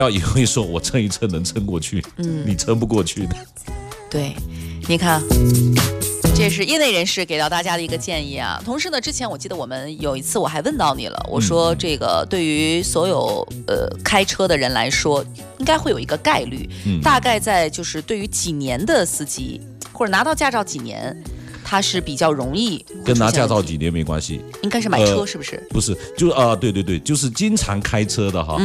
要也会说我撑一撑能撑过去，你撑不过去的。 对，你看。这是业内人士给到大家的一个建议啊。同时呢，之前我记得我们有一次我还问到你了，我说这个对于所有开车的人来说，应该会有一个概率，大概在就是对于几年的司机或者拿到驾照几年，他是比较容易。 跟拿驾照几年没关系， 应该是买车是不是？ 不是，就对对对，就是经常开车的哈。